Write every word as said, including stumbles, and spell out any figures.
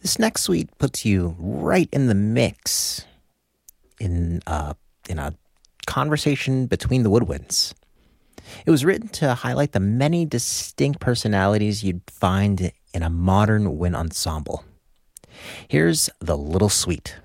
This next suite puts you right in the mix in uh, in a conversation between the woodwinds. It was written to highlight the many distinct personalities you'd find in a modern wind ensemble. Here's The Little Suite.